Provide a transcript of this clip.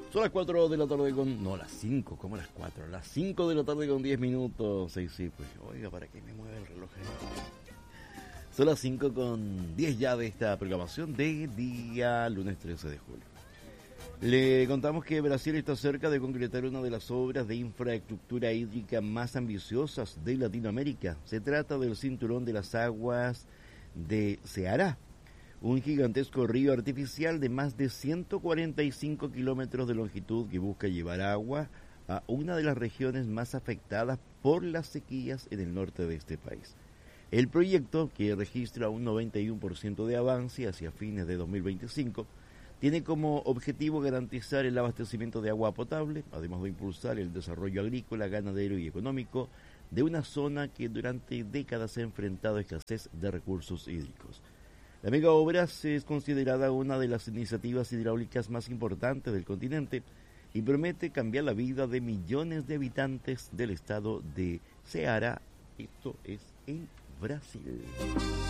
Son las 4 de la tarde con... No, las 5, como las 4. Las 5 de la tarde con 10 minutos. Sí, pues, oiga, ¿para qué me mueve el reloj? Son las 5 con 10 ya de esta programación de día lunes 13 de julio. Le contamos que Brasil está cerca de concretar una de las obras de infraestructura hídrica más ambiciosas de Latinoamérica. Se trata del Cinturón de las Aguas de Ceará, un gigantesco río artificial de más de 145 kilómetros de longitud que busca llevar agua a una de las regiones más afectadas por las sequías en el norte de este país. El proyecto, que registra un 91% de avance hacia fines de 2025, tiene como objetivo garantizar el abastecimiento de agua potable, además de impulsar el desarrollo agrícola, ganadero y económico de una zona que durante décadas ha enfrentado escasez de recursos hídricos. La mega obra es considerada una de las iniciativas hidráulicas más importantes del continente y promete cambiar la vida de millones de habitantes del estado de Ceará. Esto es en Brasil.